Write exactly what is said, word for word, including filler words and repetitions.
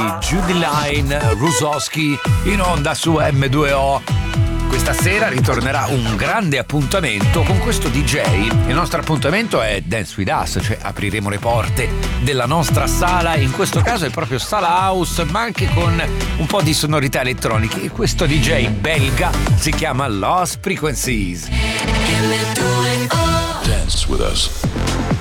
Judeline Rusowski in onda su M due O. Questa sera ritornerà un grande appuntamento con questo D J. Il nostro appuntamento è Dance With Us, cioè apriremo le porte della nostra sala, in questo caso è proprio sala house, ma anche con un po' di sonorità elettroniche. E questo D J belga si chiama Lost Frequencies. Dance With Us.